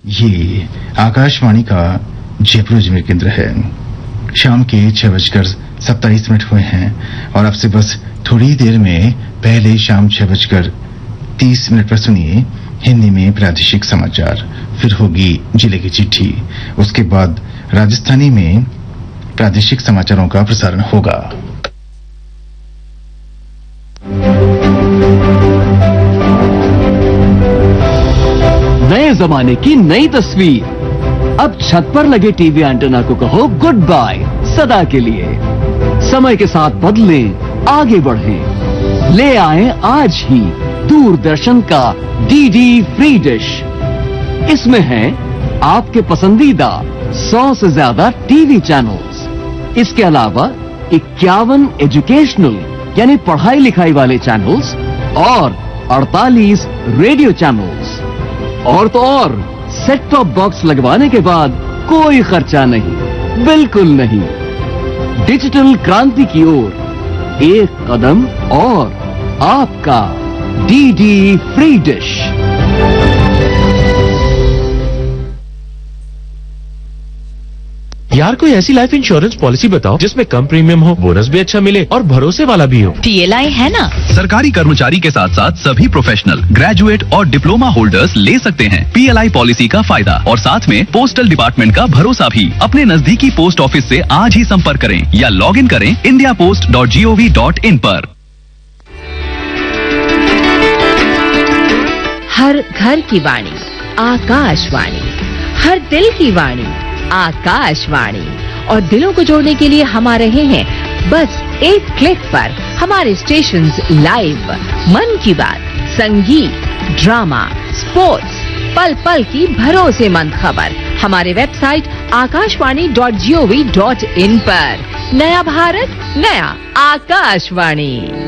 ये आकाशवाणी का जयपुर अजमेर केंद्र है। शाम के 6:27 हुए हैं और अब से बस थोड़ी देर में पहले शाम 6:30 पर सुनिए हिंदी में प्रादेशिक समाचार, फिर होगी जिले की चिट्ठी, उसके बाद राजस्थानी में प्रादेशिक समाचारों का प्रसारण होगा। नए जमाने की नई तस्वीर। अब छत पर लगे टीवी एंटेना को कहो गुड बाय सदा के लिए। समय के साथ बदलें, आगे बढ़ें। ले आएं आज ही दूरदर्शन का डीडी फ्री डिश। इसमें है आपके पसंदीदा 100 से ज्यादा टीवी चैनल्स। इसके अलावा 51 एजुकेशनल यानी पढ़ाई लिखाई वाले चैनल्स और 48 रेडियो चैनल्स। और तो और सेट टॉप बॉक्स लगवाने के बाद कोई खर्चा नहीं, बिल्कुल नहीं। डिजिटल क्रांति की ओर एक कदम और आपका डीडी फ्री डिश। यार कोई ऐसी लाइफ इंश्योरेंस पॉलिसी बताओ जिसमें कम प्रीमियम हो, बोनस भी अच्छा मिले और भरोसे वाला भी हो। PLI है ना। सरकारी कर्मचारी के साथ साथ सभी प्रोफेशनल, ग्रेजुएट और डिप्लोमा होल्डर्स ले सकते हैं PLI पॉलिसी का फायदा और साथ में पोस्टल डिपार्टमेंट का भरोसा भी। अपने नजदीकी पोस्ट ऑफिस से आज ही संपर्क करें या लॉग इन करें indiapost.gov.in पर। हर घर की वाणी आकाशवाणी, हर दिल की वाणी आकाशवाणी। और दिलों को जोड़ने के लिए हम आ रहे हैं बस एक क्लिक पर। हमारे स्टेशंस लाइव, मन की बात, संगीत, ड्रामा, स्पोर्ट्स, पल पल की भरोसेमंद खबर हमारे वेबसाइट akashwani.gov.in पर। नया भारत, नया आकाशवाणी।